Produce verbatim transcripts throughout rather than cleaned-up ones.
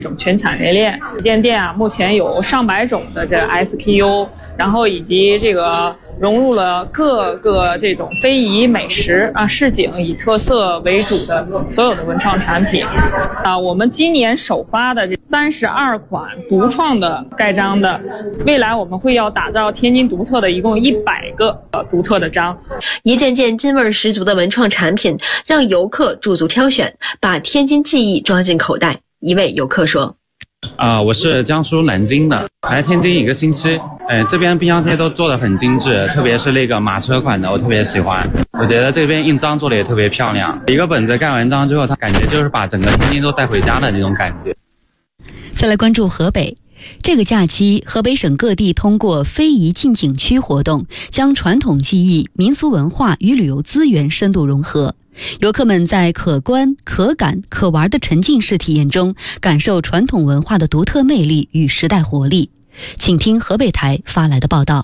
这种全产业链旗舰店啊，目前有上百种的这 S K U， 然后以及这个融入了各个这种非遗美食啊、市井以特色为主的所有的文创产品啊。我们今年首发的这三十二款独创的盖章的，未来我们会要打造天津独特的，一共一百个呃独特的章。 一件件津味十足的文创产品，让游客驻足挑选，把天津记忆装进口袋。一位游客说：“ 啊、呃，我是江苏南京的，来天津一个星期，哎，这边冰箱贴都做得很精致，特别是那个马车款的，我特别喜欢。我觉得这边印章做的也特别漂亮，一个本子盖完章之后，它感觉就是把整个天津都带回家的那种感觉。” 再来关注河北。这个假期，河北省各地通过非遗进景区活动，将传统技艺、民俗文化与旅游资源深度融合。游客们在可观、可感、可玩的沉浸式体验中，感受传统文化的独特魅力与时代活力。请听河北台发来的报道。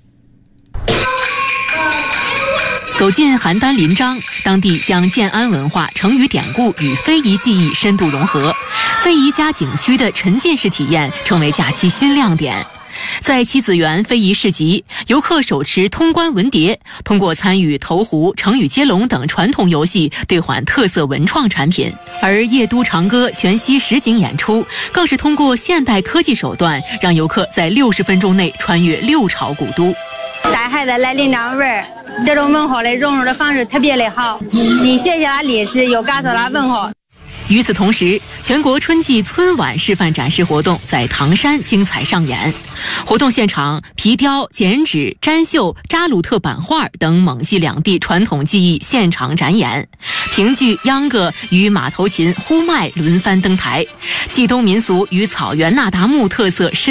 走进邯郸临漳，当地将建安文化、成语典故与非遗技艺深度融合，非遗加景区的沉浸式体验成为假期新亮点。在七子园非遗市集，游客手持通关文牒，通过参与投壶、成语接龙等传统游戏兑换特色文创产品。而夜都长歌全息实景演出，更是通过现代科技手段，让游客在六十分钟内穿越六朝古都。 带孩子来临漳玩，这种文化的融入的方式特别的好，既学习了历史，又感受了文化。 与此同时，全国春季春晚示范展示活动在唐山精彩上演。活动现场，皮雕、剪纸、粘绣、扎鲁特版画等蒙冀两地传统技艺现场展演，评剧、秧歌与马头琴、呼麦轮番登台，冀东民俗与草原那达慕特色